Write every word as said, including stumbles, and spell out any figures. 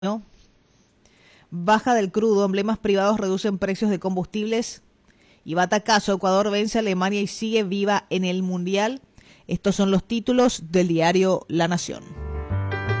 ¿no? Baja del crudo, emblemas privados reducen precios de combustibles y batacazo, Ecuador vence a Alemania y sigue viva en el Mundial. Estos son los títulos del diario La Nación.